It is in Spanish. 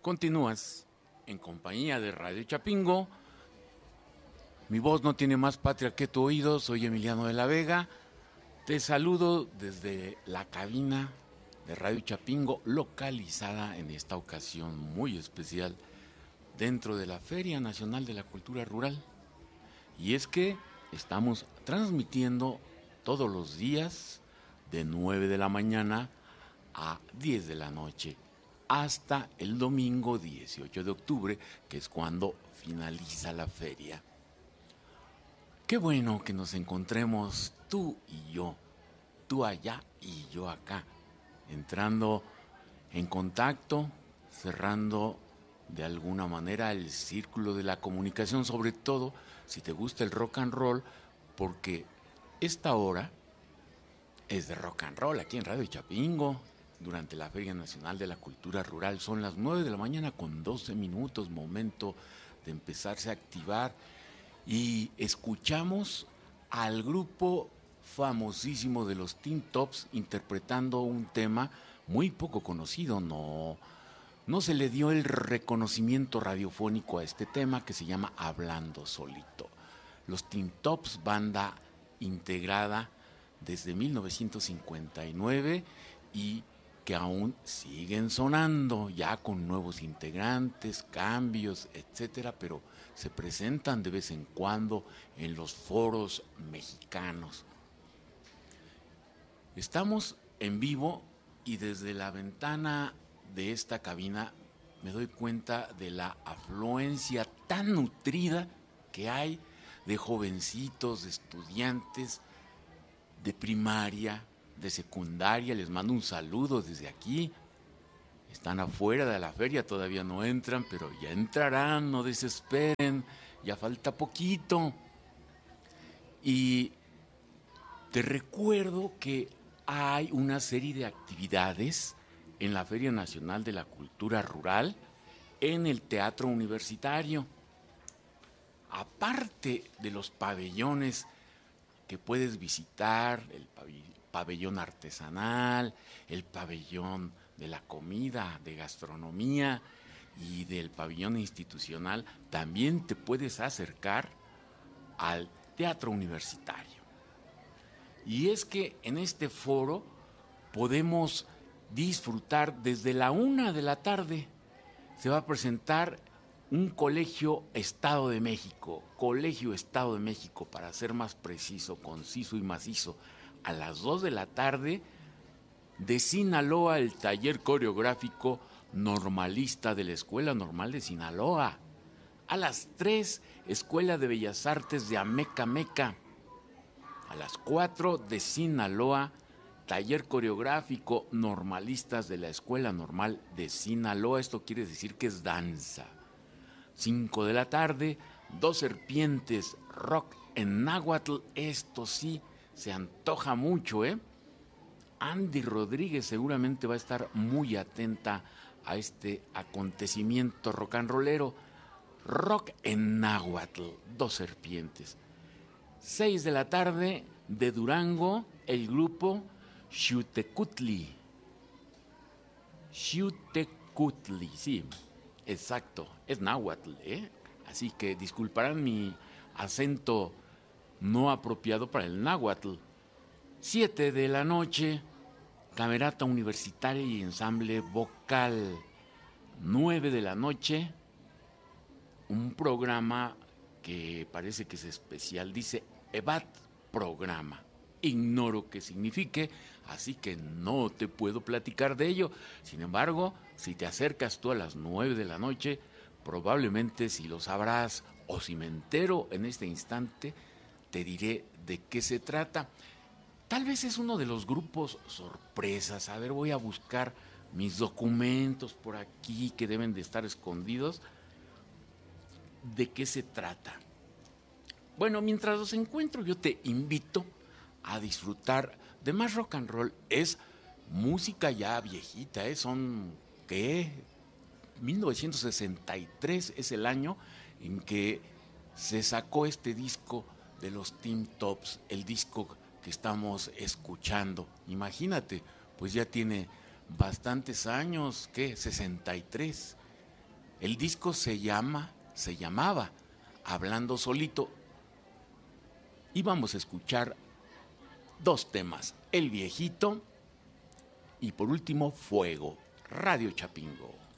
Continúas en compañía de Radio Chapingo. Mi voz no tiene más patria que tu oído. Soy Emiliano de la Vega. Te saludo desde la cabina de Radio Chapingo, localizada en esta ocasión muy especial dentro de la Feria Nacional de la Cultura Rural. Y es que estamos transmitiendo todos los días de 9 de la mañana a 10 de la noche hasta el domingo 18 de octubre, que es cuando finaliza la feria. Qué bueno que nos encontremos tú y yo, tú allá y yo acá, entrando en contacto, cerrando de alguna manera el círculo de la comunicación, sobre todo si te gusta el rock and roll, porque esta hora es de rock and roll aquí en Radio Chapingo. Durante la Feria Nacional de la Cultura Rural son las 9 de la mañana con 12 minutos, momento de empezarse a activar, y escuchamos al grupo famosísimo de los Teen Tops interpretando un tema muy poco conocido. No se le dio el reconocimiento radiofónico a este tema, que se llama Hablando Solito. Los Teen Tops, banda integrada desde 1959 y que aún siguen sonando, ya con nuevos integrantes, cambios, etcétera, pero se presentan de vez en cuando en los foros mexicanos. Estamos en vivo y desde la ventana de esta cabina me doy cuenta de la afluencia tan nutrida que hay de jovencitos, de estudiantes de primaria, de secundaria. Les mando un saludo desde aquí. Están afuera de la feria, todavía no entran, pero ya entrarán, no desesperen, ya falta poquito. Y te recuerdo que hay una serie de actividades en la Feria Nacional de la Cultura Rural en el Teatro Universitario. Aparte de los pabellones que puedes visitar, el pabellón artesanal, el pabellón de la comida, de gastronomía y del pabellón institucional, también te puedes acercar al Teatro Universitario. Y es que en este foro podemos disfrutar desde la 1 de la tarde. Se va a presentar un Colegio Estado de México, para ser más preciso, conciso y macizo. A las 2 de la tarde, de Sinaloa, el taller coreográfico normalista de la Escuela Normal de Sinaloa. A las 3, Escuela de Bellas Artes de Amecameca. A las 4, de Sinaloa, taller coreográfico normalistas de la Escuela Normal de Sinaloa. Esto quiere decir que es danza. 5 de la tarde, Dos Serpientes, rock en náhuatl. Esto sí se antoja mucho, ¿eh? Andy Rodríguez seguramente va a estar muy atenta a este acontecimiento rock and rollero. Rock en náhuatl, Dos Serpientes. 6 de la tarde, de Durango, el grupo Xiuhtecutli. Xiuhtecutli, sí, exacto, es náhuatl, ¿eh? Así que disculparán mi acento no apropiado para el náhuatl. 7 de la noche, Camerata Universitaria y Ensamble Vocal. 9 de la noche, un programa que parece que es especial, dice EVAT Programa. Ignoro qué signifique, así que no te puedo platicar de ello. Sin embargo, si te acercas tú a las 9 de la noche, probablemente si lo sabrás, o si me entero en este instante, te diré de qué se trata. Tal vez es uno de los grupos sorpresas. A ver, voy a buscar mis documentos por aquí que deben de estar escondidos. ¿De qué se trata? Bueno, mientras los encuentro, yo te invito a disfrutar de más rock and roll. Es música ya viejita, ¿eh? Son, ¿qué? 1963 es el año en que se sacó este disco de los Teen Tops, el disco que estamos escuchando. Imagínate, pues ya tiene bastantes años, ¿qué? 63. El disco se llamaba Hablando Solito. Y vamos a escuchar 2 temas, El Viejito y por último Fuego, Radio Chapingo.